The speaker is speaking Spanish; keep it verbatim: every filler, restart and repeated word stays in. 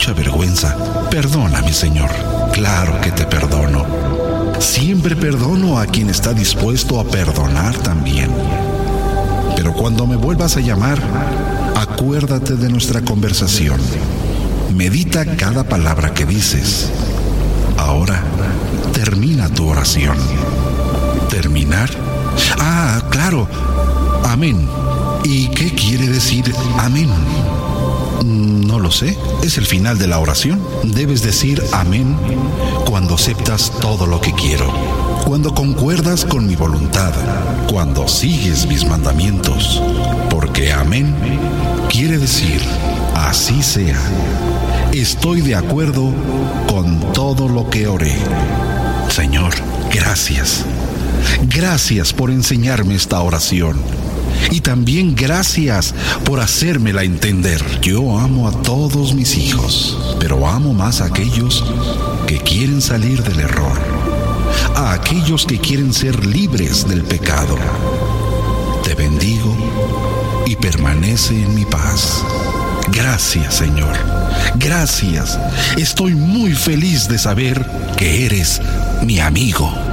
mucha vergüenza. Perdóname, Señor. Claro que te perdono. Siempre perdono a quien está dispuesto a perdonar también. Pero cuando me vuelvas a llamar, acuérdate de nuestra conversación. Medita cada palabra que dices. Ahora, termina tu oración. ¿Terminar? Ah, claro. Amén. ¿Y qué quiere decir amén? No lo sé. Es el final de la oración. Debes decir amén cuando aceptas todo lo que quiero, cuando concuerdas con mi voluntad, cuando sigues mis mandamientos. Porque amén quiere decir así sea. Estoy de acuerdo con todo lo que oré. Señor, gracias. Gracias por enseñarme esta oración. Y también gracias por hacérmela entender. Yo amo a todos mis hijos, pero amo más a aquellos que quieren salir del error, a aquellos que quieren ser libres del pecado. Te bendigo y permanece en mi paz. Gracias, Señor. Gracias. Estoy muy feliz de saber que eres mi amigo.